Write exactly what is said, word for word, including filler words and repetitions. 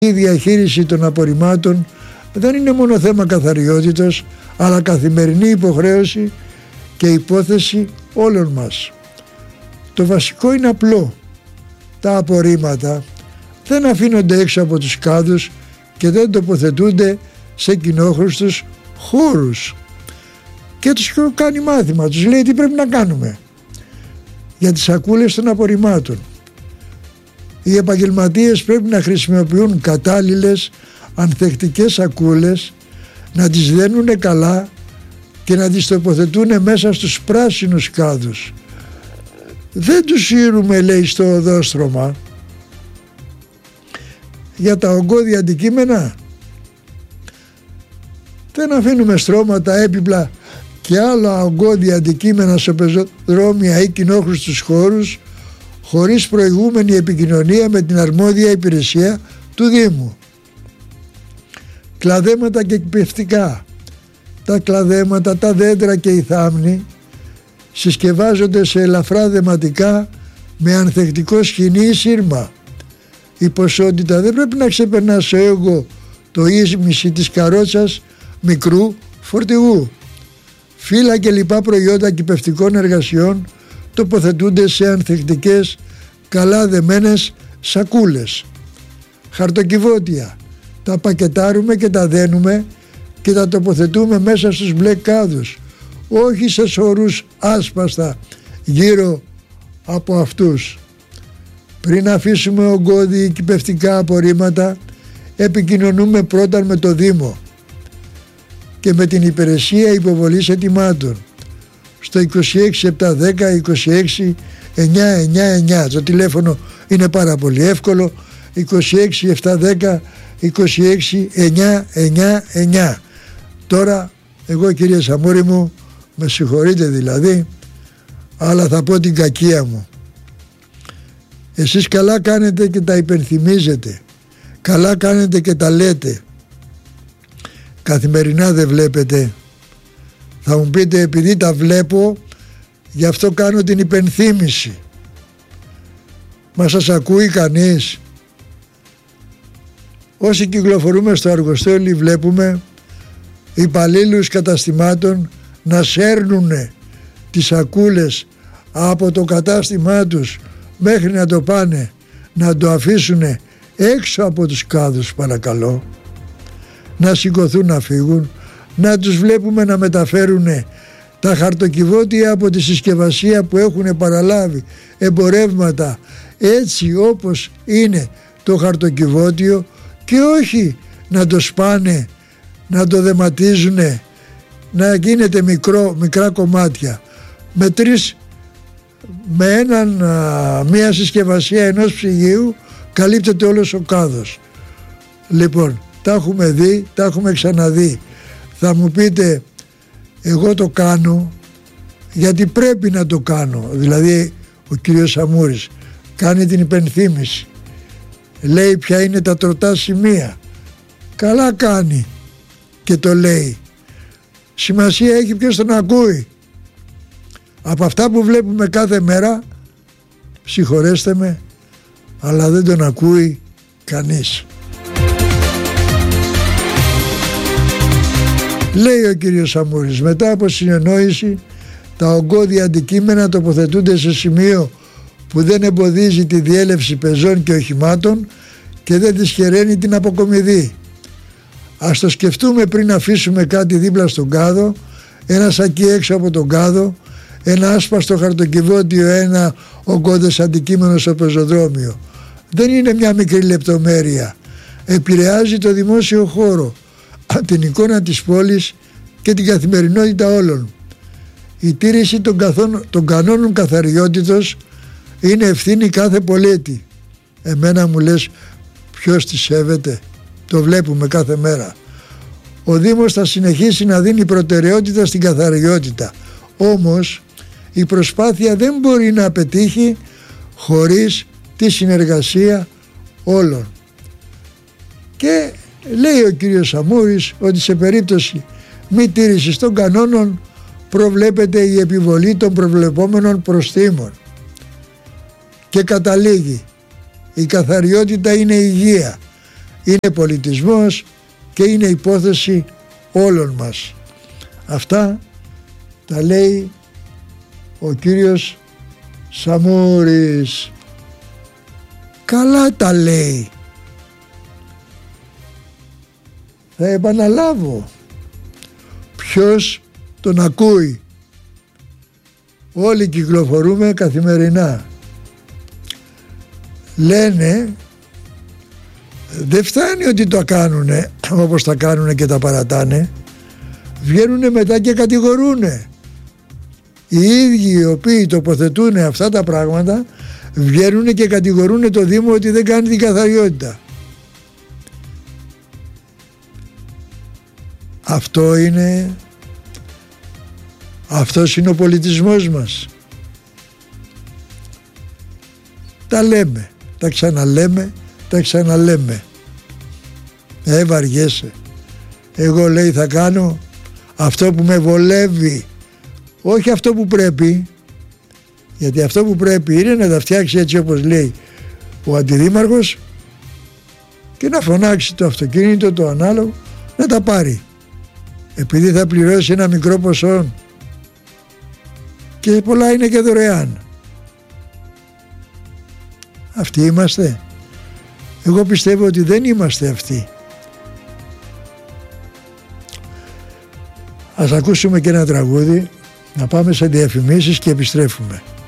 Η διαχείριση των απορριμμάτων δεν είναι μόνο θέμα καθαριότητος, αλλά καθημερινή υποχρέωση και υπόθεση όλων μας. Το βασικό είναι απλό. Τα απορρίμματα δεν αφήνονται έξω από τους κάδους και δεν τοποθετούνται σε κοινόχρηστους χώρους. Και τους κάνει μάθημα, τους λέει τι πρέπει να κάνουμε για τις σακούλες των απορριμμάτων. Οι επαγγελματίες πρέπει να χρησιμοποιούν κατάλληλες ανθεκτικές σακούλες, να τις δένουν καλά και να τις τοποθετούν μέσα στους πράσινους κάδους. Δεν τους σύρουμε, λέει, στο οδόστρωμα. Για τα ογκώδη αντικείμενα δεν αφήνουμε στρώματα, έπιπλα και άλλα ογκώδη αντικείμενα σε πεζοδρόμια ή κοινόχρηστους χώρους χωρίς προηγούμενη επικοινωνία με την αρμόδια υπηρεσία του Δήμου. Κλαδέματα και εκπαιδευτικά. Τα κλαδέματα, τα δέντρα και οι θάμνοι συσκευάζονται σε ελαφρά δεματικά με ανθεκτικό σχοινί ή σύρμα. Η ποσότητα δεν πρέπει να ξεπερνά σε έργο το ίσμιση της καρότσας μικρού φορτηγού. Φύλλα και λοιπά προϊόντα κυπευτικών εργασιών τοποθετούνται σε ανθεκτικές, καλά δεμένες σακούλες. Χαρτοκιβώτια. Τα πακετάρουμε και τα δένουμε και τα τοποθετούμε μέσα στους μπλε κάδους, όχι σε σωρούς άσπαστα γύρω από αυτούς. Πριν αφήσουμε ογκώδη κυπευτικά απορρίμματα, επικοινωνούμε πρώτα με το Δήμο και με την υπηρεσία υποβολής αιτημάτων στο είκοσι έξι επτακόσια δέκα είκοσι έξι εννιακόσια ενενήντα εννέα. Το τηλέφωνο είναι πάρα πολύ εύκολο, είκοσι έξι επτακόσια δέκα είκοσι έξι εννιακόσια ενενήντα εννέα. Τώρα εγώ, κύριε Σαμούρη μου, με συγχωρείτε δηλαδή, αλλά θα πω την κακία μου. Εσείς καλά κάνετε και τα υπενθυμίζετε, καλά κάνετε και τα λέτε, καθημερινά δεν βλέπετε. Θα μου πείτε, επειδή τα βλέπω γι' αυτό κάνω την υπενθύμηση. Μα σας ακούει κανείς? Όσοι κυκλοφορούμε στο Αργοστόλι βλέπουμε υπαλλήλους καταστημάτων να σέρνουνε τις σακούλες από το κατάστημά τους μέχρι να το πάνε να το αφήσουν έξω από τους κάδους, παρακαλώ, να σηκωθούν να φύγουν. Να τους βλέπουμε να μεταφέρουν τα χαρτοκιβώτια από τη συσκευασία που έχουν παραλάβει εμπορεύματα έτσι όπως είναι το χαρτοκιβώτιο, και όχι να το σπάνε, να το δεματίζουν, να γίνεται μικρό, μικρά κομμάτια με τρεις, με έναν, μία συσκευασία ενός ψυγείου καλύπτεται όλος ο κάδος. Λοιπόν, τα έχουμε δει, τα έχουμε ξαναδεί. Θα μου πείτε, εγώ το κάνω γιατί πρέπει να το κάνω. Δηλαδή ο κύριος Σαμούρης κάνει την υπενθύμηση, λέει ποια είναι τα τροτά σημεία. Καλά κάνει και το λέει. Σημασία έχει ποιος τον ακούει. Από αυτά που βλέπουμε κάθε μέρα, συγχωρέστε με, αλλά δεν τον ακούει κανείς. Λέει ο κύριος Σαμούρης, μετά από συνεννόηση τα ογκώδη αντικείμενα τοποθετούνται σε σημείο που δεν εμποδίζει τη διέλευση πεζών και οχημάτων και δεν δυσχεραίνει την αποκομιδή. Ας το σκεφτούμε πριν αφήσουμε κάτι δίπλα στον κάδο, ένα σακί έξω από τον κάδο, ένα άσπαστο χαρτοκιβώτιο, ένα ογκώδες αντικείμενο στο πεζοδρόμιο. Δεν είναι μια μικρή λεπτομέρεια. Επηρεάζει το δημόσιο χώρο, την εικόνα της πόλης και την καθημερινότητα όλων. Η τήρηση των, καθόν, των κανόνων καθαριότητος είναι ευθύνη κάθε πολίτη. Εμένα μου λες ποιος τη σέβεται? Το βλέπουμε κάθε μέρα. Ο Δήμος θα συνεχίσει να δίνει προτεραιότητα στην καθαριότητα. Όμως η προσπάθεια δεν μπορεί να πετύχει χωρίς τη συνεργασία όλων. Και λέει ο κύριος Σαμούρης ότι σε περίπτωση μη τήρησης των κανόνων προβλέπεται η επιβολή των προβλεπόμενων προστίμων. Και καταλήγει, η καθαριότητα είναι υγεία. είναι πολιτισμός και είναι υπόθεση όλων μας. Αυτά τα λέει ο κύριος Σαμούρης. Καλά τα λέει. Θα επαναλάβω. Ποιος τον ακούει? Όλοι κυκλοφορούμε καθημερινά. Λένε, δεν φτάνει ότι το κάνουνε όπως τα κάνουνε και τα παρατάνε, βγαίνουνε μετά και κατηγορούνε. Οι ίδιοι οι οποίοι τοποθετούν αυτά τα πράγματα βγαίνουνε και κατηγορούνε το Δήμο ότι δεν κάνει την καθαριότητα. Αυτό είναι, αυτός είναι ο πολιτισμός μας. Τα λέμε, τα ξαναλέμε, τα ξαναλέμε. Ε, βαριέσαι. Εγώ, λέει, θα κάνω αυτό που με βολεύει, όχι αυτό που πρέπει, γιατί αυτό που πρέπει είναι να τα φτιάξει έτσι όπως λέει ο αντιδήμαρχος και να φωνάξει το αυτοκίνητο, το ανάλογο, να τα πάρει, επειδή θα πληρώσει ένα μικρό ποσό και πολλά είναι και δωρεάν. Αυτοί είμαστε? Εγώ πιστεύω ότι δεν είμαστε αυτοί. Ας ακούσουμε και ένα τραγούδι, να πάμε σε διαφημίσεις και επιστρέφουμε.